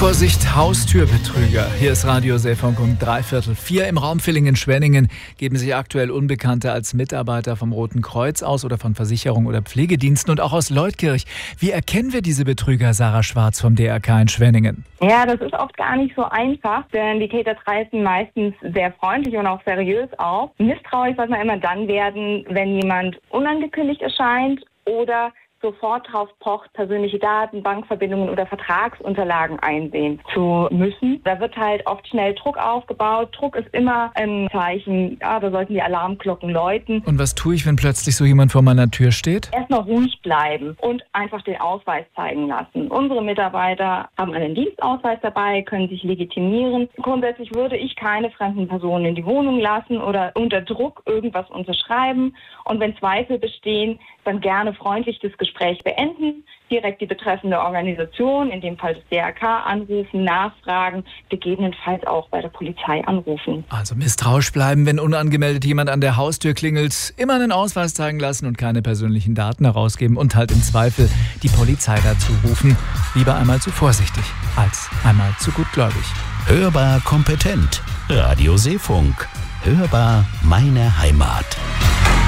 Vorsicht, Haustürbetrüger. Hier ist Radio Seefunk um 3/4 im Raum Villingen-Schwenningen geben sich aktuell Unbekannte als Mitarbeiter vom Roten Kreuz aus oder von Versicherung oder Pflegediensten und auch aus Leutkirch. Wie erkennen wir diese Betrüger, Sarah Schwarz vom DRK in Schwenningen? Ja, das ist oft gar nicht so einfach, denn die Täter treten meistens sehr freundlich und auch seriös auf. Misstrauisch sollte man immer dann werden, wenn jemand unangekündigt erscheint oder sofort darauf pocht, persönliche Daten, Bankverbindungen oder Vertragsunterlagen einsehen zu müssen. Da wird halt oft schnell Druck aufgebaut. Druck ist immer ein Zeichen, ja, da sollten die Alarmglocken läuten. Und was tue ich, wenn plötzlich so jemand vor meiner Tür steht? Erstmal ruhig bleiben und einfach den Ausweis zeigen lassen. Unsere Mitarbeiter haben einen Dienstausweis dabei, können sich legitimieren. Grundsätzlich würde ich keine fremden Personen in die Wohnung lassen oder unter Druck irgendwas unterschreiben. Und wenn Zweifel bestehen, dann gerne freundlich das Gespräch beenden, direkt die betreffende Organisation, in dem Fall das DRK, anrufen, nachfragen, gegebenenfalls auch bei der Polizei anrufen. Also misstrauisch bleiben, wenn unangemeldet jemand an der Haustür klingelt, immer einen Ausweis zeigen lassen und keine persönlichen Daten herausgeben und halt im Zweifel die Polizei dazu rufen. Lieber einmal zu vorsichtig als einmal zu gutgläubig. Hörbar kompetent. Radio Seefunk. Hörbar meine Heimat.